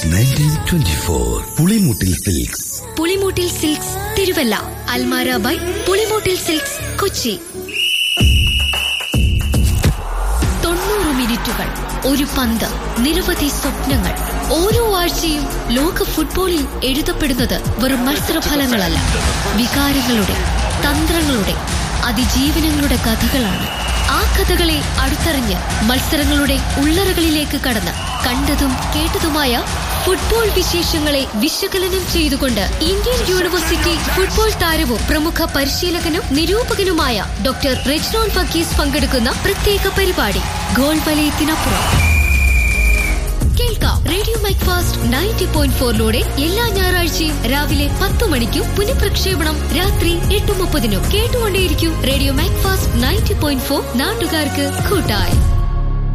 Since 1924. Pulimoottil silks. Pulimoottil silks Thiruvalla. Almara by Pulimoottil silks Kochi. 90 മിനിറ്റുകൾ, ഒരു പന്ത്, നിരവധി സ്വപ്നങ്ങൾ. ഓരോ ആഴ്ചയും ലോക ഫുട്ബോളിൽ എഴുതപ്പെടുന്നത് വെറും മത്സരഫലങ്ങളല്ല, വികാരങ്ങളുടെ, തന്ത്രങ്ങളുടെ, അതിജീവനങ്ങളുടെ കഥകളാണ്. ആ കഥകളെ അടുത്തറിഞ്ഞ് മത്സരങ്ങളുടെ ഉള്ളറകളിലേക്ക് കടന്ന് കണ്ടതും കേട്ടതുമായ ഫുട്ബോൾ വിശേഷങ്ങളെ വിശകലനം ചെയ്തുകൊണ്ട് ഇന്ത്യൻ യൂണിവേഴ്സിറ്റി ഫുട്ബോൾ താരവും പ്രമുഖ പരിശീലകനും നിരൂപകനുമായ ഡോക്ടർ റെജ്നോൾ വർഗീസ് പങ്കെടുക്കുന്ന പ്രത്യേക പരിപാടി ഗോൾ വലയത്തിനപ്പുറം. കേൾക്കാം റേഡിയോ മൈക്ക് ഫാസ്റ്റ് 90.4 എല്ലാ ഞായറാഴ്ചയും രാവിലെ 10 മണിക്കും പുനഃപ്രക്ഷേപണം രാത്രി 8:30. കേട്ടുകൊണ്ടേയിരിക്കും റേഡിയോ മൈക്ക് ഫാസ്റ്റ് 90.4, നാട്ടുകാർക്ക് കൂട്ടായി.